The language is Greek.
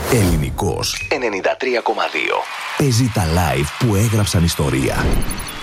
Ελληνικός 93,2. Παίζει τα live που έγραψαν ιστορία.